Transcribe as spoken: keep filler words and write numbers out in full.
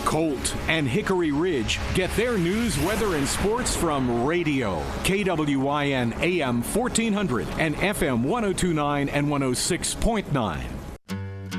Colt and Hickory Ridge get their news, weather, and sports from radio. K W Y N A M fourteen hundred and F M one oh two point nine and one oh six point nine.